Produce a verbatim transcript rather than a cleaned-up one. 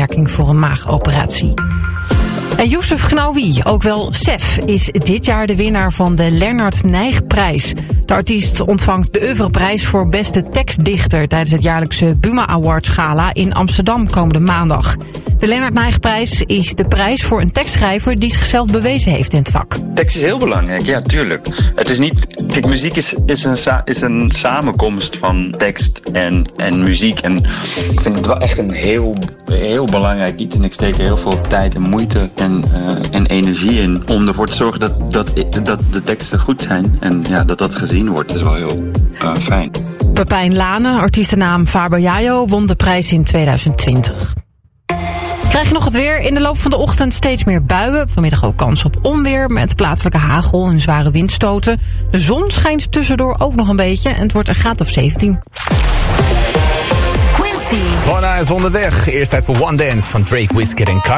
aanmerking voor een maagoperatie. En Youssef Gnaoui, ook wel Sef, is dit jaar de winnaar van de Lennart Nijgprijs. De artiest ontvangt de oeuvreprijs voor beste tekstdichter tijdens het jaarlijkse Buma Awards Gala in Amsterdam komende maandag. De Lennart Nijgprijs is de prijs voor een tekstschrijver die zichzelf bewezen heeft in het vak. Tekst is heel belangrijk, ja, tuurlijk. Het is niet... Kijk, muziek is, is, een, sa- is een samenkomst van tekst en, en muziek. En ik vind het wel echt een heel, heel belangrijk iets. En ik steek er heel veel tijd en moeite en, uh, en energie in om ervoor te zorgen dat, dat, dat de teksten goed zijn. En ja, dat dat gezien wordt, is wel heel uh, fijn. Pepijn Lane, artiestennaam Faber Yayo, won de prijs in tweeduizend twintig. Krijg je nog het weer. In de loop van de ochtend steeds meer buien. Vanmiddag ook kans op onweer met plaatselijke hagel en zware windstoten. De zon schijnt tussendoor ook nog een beetje en het wordt een graad of zeventien. Quincy. Lorna is onderweg. Eerst tijd voor One Dance van Drake, Wizkid en Kai.